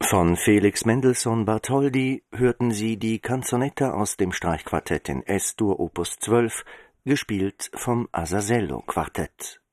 Von Felix Mendelssohn Bartholdy hörten Sie die Canzonetta aus dem Streichquartett in Es-Dur Opus 12, gespielt vom Azazello Quartett.